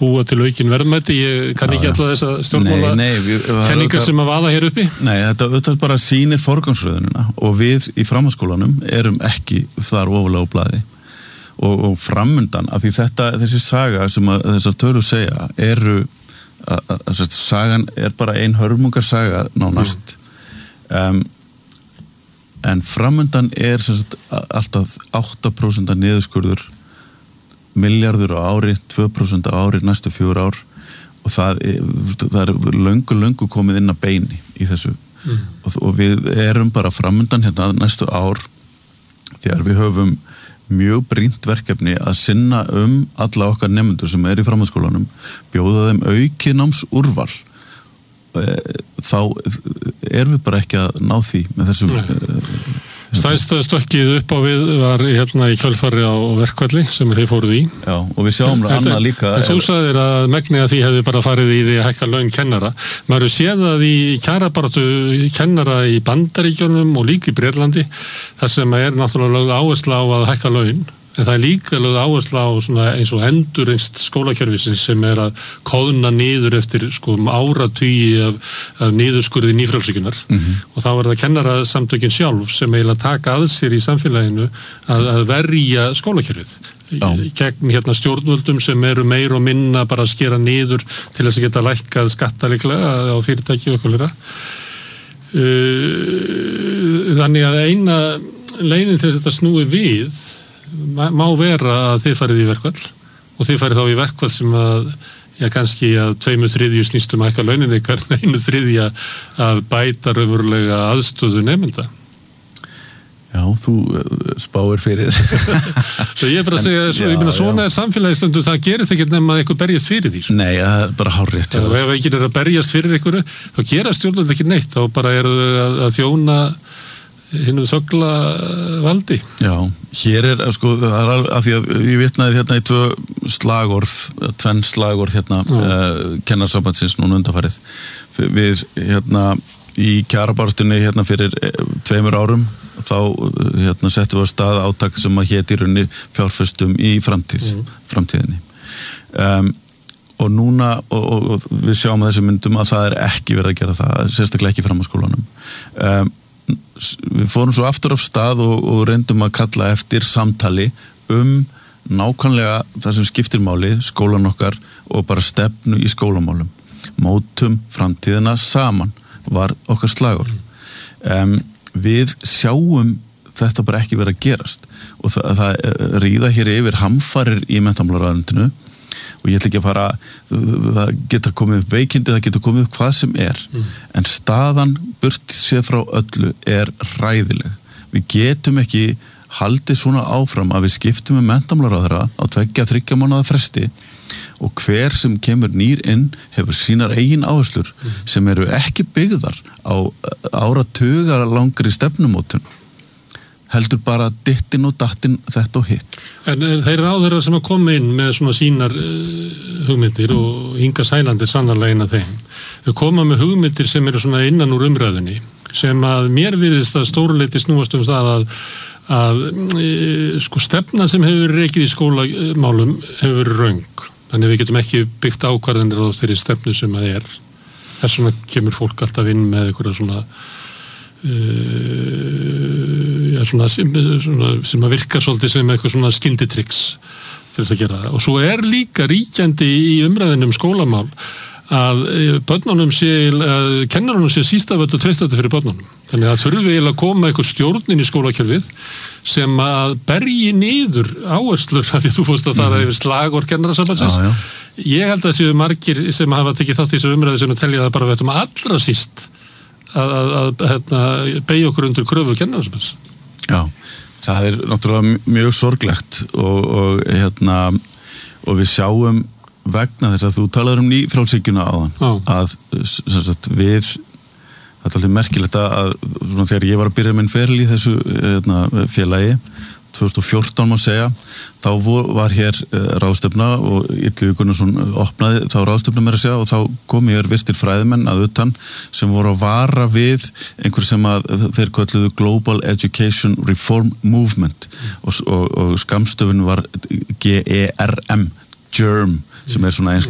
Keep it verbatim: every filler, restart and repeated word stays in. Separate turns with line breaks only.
búa til aukin verðmæti, ég kann ekki alltaf þessa stjórnmála
nei, nei, við,
kenningar sem að vaða hér uppi.
Nei, þetta, þetta bara sýnir forgangsröðunina og við í framhaldsskólanum erum ekki þar ofalega á blaði og, og framundan, af því þetta, þessi saga sem að, þessar tölur segja eru, að, að, að sagan er bara ein hörmungarsaga nánast mm. um, en framundan er sagt, alltaf átta prósent niðurskurður milljarður á ári, tvö prósent á ári næstu fjögur ár og það er, það er löngu, löngu komið inn að beini í þessu mm. og, og við erum bara framundan hérna næstu ár þegar við höfum mjög brýnt verkefni að sinna um alla okkar nemendur sem er í framhaldsskólanum, bjóða þeim aukið námsúrval þá erum við bara ekki að ná því með þessu
Stærsta stökkið upp á við var hérna í kjölfari á verkfalli sem þið fóruð í.
Já, og við sjáum en, annað líka.
En þú sagðir að megnið að því hefði bara farið í því að hækka laun kennara. Maður hefur séð að í kjarabaráttu kennara í Bandaríkjunum og líka í Bretlandi, þar sem er náttúrulega lögð áhersla á að hækka laun, en það er líka lögð áhersla á svona eins og endurreist skólakerfisins sem er að kóðna niður eftir sko áratugi af, af niðurskurði nýfrjálsíkunar mm-hmm. og þá er það kennarasamtökin sjálf sem eiginlega taka að sér í samfélaginu að, að verja skólakerfið Já. gegn hérna stjórnvöldum sem eru meir og minna bara að skera niður til þess að geta lækkað skattaleglega á fyrirtæki og okkur þannig að eina leiðin til þetta snúi við má vera að þið farið í verkfall og þið farið þá í verkfall sem að já kannski að tveimur þriðju snýstum að hækka launin ykkar, einu þriðja að bæta raunverulega aðstöðu nemenda.
Já, þú spáir fyrir.
Svo ég er bara að segja, svo, já, ég meina svona já. Er samfélagi stundum, það gerir það ekki nema að einhver berjast fyrir því.
Nei, það er bara hárrétt.
Ef ekki er að berjast fyrir einhverju, þá gera stjórnvöld ekki neitt, þá bara er að, að þjóna hinnum þögla valdi.
Já, hér er, sko, það er alveg, af því að ég vitnaði hérna í tvö slagorð, tvenn slagorð hérna, uh, kennarsambandsins núna undanfarið. Við, hérna, í kjarabaráttunni hérna fyrir tveimur árum, þá, hérna, settum við að stað átak sem að hét í rauninni fjárfestum í framtíð, mm. framtíðinni. Um, og núna, og, og, og við sjáum að þessi myndum að það er ekki verið að gera það, sérstaklega ekki framhaldsskólanum. Um, við fórum svo aftur af stað og, og reyndum að kalla eftir samtali um nákvæmlega það sem skiptir máli, skólan okkar og bara stefnu í skólamálum. Mótum framtíðina saman var okkar slagorð. Um, við sjáum þetta bara ekki vera að gerast og það, það ríða hér yfir hamfarir í menntamálaráðuneytinu og ég ætla ekki að fara, það geta komið upp veikindi, það geta komið upp hvað sem er mm. en staðan burt séð frá öllu er hræðileg. Við getum ekki haldið svona áfram að við skiptum með menntamálaráðherra á tveggja, þriggja mánaða fresti og hver sem kemur nýr inn hefur sínar eigin áherslur mm. sem eru ekki byggðar á áratuga langri stefnumótun. Heldur bara dittin og dattin þetta og hitt.
En þeir ráðherrar sem að koma inn með svona sínar uh, hugmyndir og Inga Sæland er sannarlega einn af þeim. Þau koma með hugmyndir sem eru svona innan úr umræðunni sem að mér virðist að stóruleiti snúast um það að, að uh, sko stefnan sem hefur rekið í skólamálum hefur röng. Þannig við getum ekki byggt ákvarðanir á þeirri stefnu sem að er. Þess vegna kemur fólk alltaf inn með einhverja svona Uh, ja, svona, sem, svona, sem að virka svolítið sem eitthvað svona skynditricks til þess að gera það. Og svo er líka ríkjandi í umræðinum skólamál að börnunum sé, að kennarunum sé sístaföld og treystandi fyrir börnunum. Þannig að þurfi eiginlega að koma eitthvað stjórnin í skólakerfið sem að berji niður áherslur að því þú fórst að fara yfir slagorð kennarasambandsins.
Já, já.
Ég held að séu margir sem hafa tekið þátt í þessu umræði sem að telja það bara við ættum allra síst að, að, að hérna, beygja okkur undir kröfu kennarasambands.
Já, það er náttúrulega mjög sorglegt og, og, hérna, og við sjáum vegna þess að þú talaður um nýfrjálshyggjuna áðan Já. Að sem sagt, við það er alveg merkilegt að svona, þegar ég var að byrja minn feril í þessu hérna, félagi tvö þúsund og fjórtán má segja, þá var hér ráðstefna og Illugi Gunnarsson opnaði þá ráðstefna mér að segja og þá kom hér virtir fræðimenn að utan sem voru að vara við einhver sem að þeir kölluðu Global Education Reform Movement og, og, og skammstöfun var G E R M, GERM, sem er svona eins